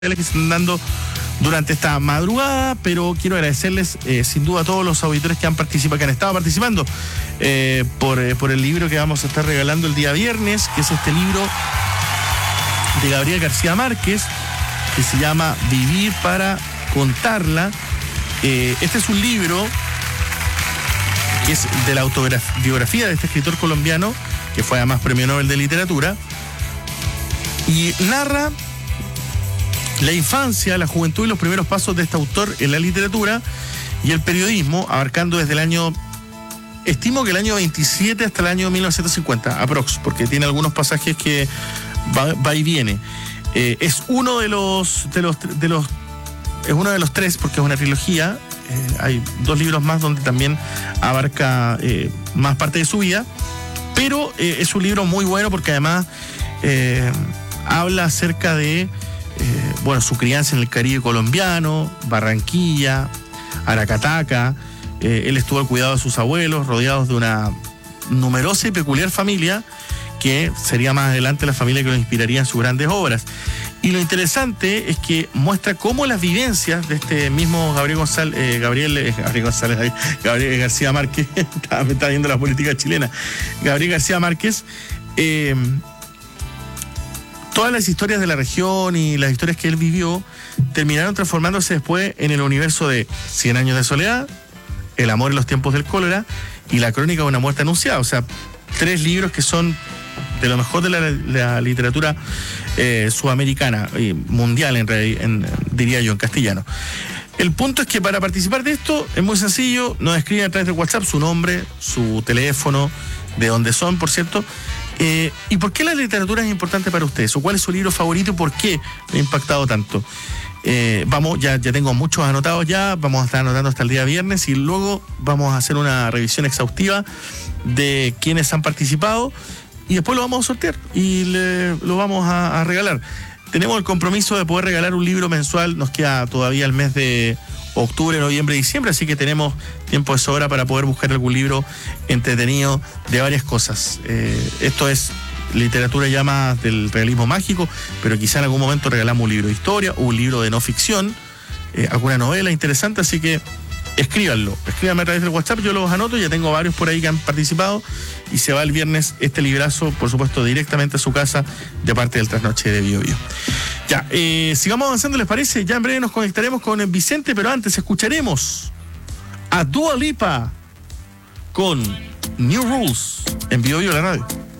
que se están dando durante esta madrugada, pero quiero agradecerles sin duda a todos los auditores que han estado participando por el libro que vamos a estar regalando el día viernes, que es este libro de Gabriel García Márquez, que se llama Vivir para contarla. Este es un libro que es de la autobiografía de este escritor colombiano, que fue además Premio Nobel de Literatura, y narra la infancia, la juventud y los primeros pasos de este autor en la literatura y el periodismo, abarcando desde el año, estimo que el año 27 hasta el año 1950, aprox, porque tiene algunos pasajes que va y viene. Es uno de los tres, porque es una trilogía. Hay dos libros más donde también abarca más parte de su vida, pero es un libro muy bueno porque además habla acerca de su crianza en el Caribe colombiano, Barranquilla, Aracataca. Él estuvo al cuidado de sus abuelos, rodeados de una numerosa y peculiar familia que sería más adelante la familia que lo inspiraría en sus grandes obras. Y lo interesante es que muestra cómo las vivencias de este mismo Gabriel García Márquez, me está viendo la política chilena, Gabriel García Márquez, todas las historias de la región y las historias que él vivió terminaron transformándose después en el universo de 100 años de soledad, El amor en los tiempos del cólera y La crónica de una muerte anunciada. O sea, 3 libros que son de lo mejor de la literatura sudamericana y mundial, diría yo, en castellano. El punto es que para participar de esto es muy sencillo. Nos escriben a través de WhatsApp su nombre, su teléfono, de dónde son, por cierto. ¿Y por qué la literatura es importante para ustedes? ¿O cuál es su libro favorito y por qué me ha impactado tanto? Ya tengo muchos anotados ya, vamos a estar anotando hasta el día viernes y luego vamos a hacer una revisión exhaustiva de quienes han participado y después lo vamos a sortear y lo vamos a regalar. Tenemos el compromiso de poder regalar un libro mensual, nos queda todavía el mes de octubre, noviembre y diciembre, así que tenemos tiempo de sobra para poder buscar algún libro entretenido de varias cosas. Esto es literatura ya más del realismo mágico, pero quizá en algún momento regalamos un libro de historia o un libro de no ficción, alguna novela interesante, así que escríbanme a través del WhatsApp, yo los anoto, ya tengo varios por ahí que han participado y se va el viernes este librazo, por supuesto, directamente a su casa de parte del Trasnoche de Bio Bio. Ya, sigamos avanzando, ¿les parece? Ya en breve nos conectaremos con Vicente, pero antes escucharemos a Dua Lipa con New Rules en Bio Bio, la radio.